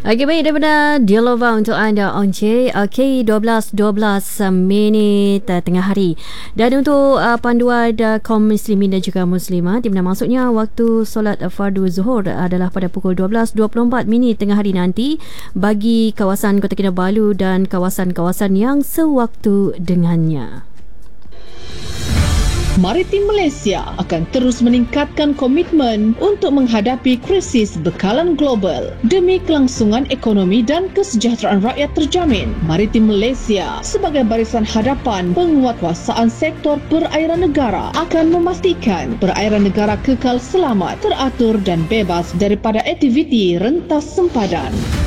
Okey, baik, daripada Dialova untuk anda Once. Okey, 12 minit tengah hari. Dan untuk panduan kaum muslimin dan juga muslimat, di mana maksudnya waktu solat fardu zuhur adalah pada pukul 12.24 minit tengah hari nanti bagi kawasan Kota Kinabalu dan kawasan-kawasan yang sewaktu dengannya. Maritim Malaysia akan terus meningkatkan komitmen untuk menghadapi krisis bekalan global demi kelangsungan ekonomi dan kesejahteraan rakyat terjamin. Maritim Malaysia sebagai barisan hadapan penguatkuasaan sektor perairan negara akan memastikan perairan negara kekal selamat, teratur dan bebas daripada aktiviti rentas sempadan.